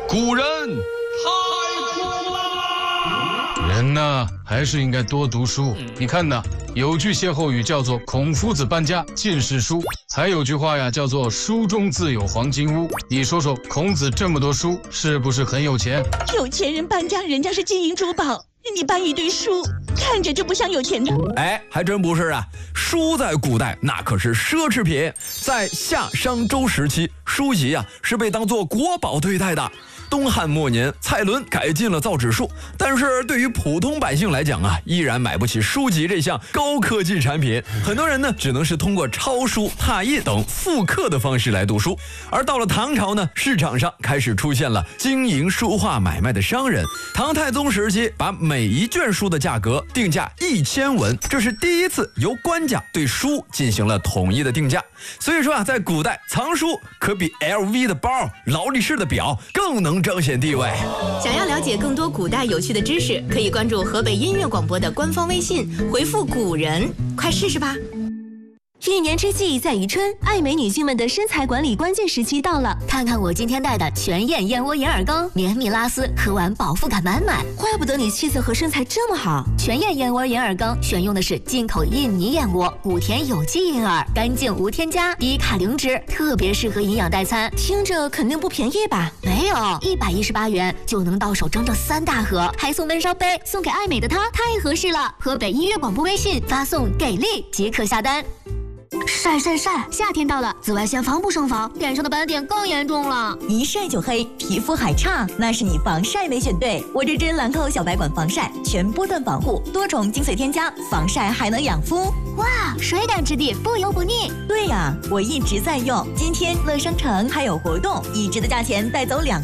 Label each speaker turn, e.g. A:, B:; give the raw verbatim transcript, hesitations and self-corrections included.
A: 古人
B: 太苦了。
A: 人呐，还是应该多读书。你看呐，有句歇后语叫做“孔夫子搬家尽是书”，还有句话呀叫做“书中自有黄金屋”。你说说，孔子这么多书，是不是很有钱？
C: 有钱人搬家，人家是金银珠宝，你搬一堆书，看着就不像有钱的。
D: 哎，还真不是啊！书在古代那可是奢侈品，在夏商周时期，书籍啊是被当作国宝对待的。东汉末年，蔡伦改进了造纸术，但是对于普通百姓来讲啊，依然买不起书籍这项高科技产品。很多人呢，只能是通过抄书、拓印等复刻的方式来读书。而到了唐朝呢，市场上开始出现了经营书画买卖的商人。唐太宗时期，把每一卷书的价格定价一千文，这是第一次由官家对书进行了统一的定价。所以说啊，在古代藏书可比 L V 的包、劳力士的表更能彰显地位。
E: 想要了解更多古代有趣的知识，可以关注河北音乐广播的官方微信，回复古人，快试试吧。
F: 一年之计在于春，爱美女性们的身材管理关键时期到了。看看我今天带的全燕燕窝银耳羹，绵密拉丝，喝完饱腹感满满。
C: 怪不得你气色和身材这么好。
F: 全燕燕窝银耳羹选用的是进口印尼燕窝，谷田有机银耳，干净无添加，低卡零脂，特别适合营养代餐。
C: 听着肯定不便宜吧？
F: 没有，一百一十八元就能到手整整三大盒，还送温烧杯，送给爱美的她太合适了。河北音乐广播微信发送给力即可下单。晒晒晒！夏天到了，紫外线防不胜防，脸上的斑点更严重了。
C: 一晒就黑，皮肤还差，那是你防晒没选对。我这支兰蔻小白管防晒，全波段防护，多重精髓添加，防晒还能养肤。
F: 哇，水感质地，不油不腻。
C: 对呀，我一直在用。今天乐商城还有活动，一支的价钱带走两。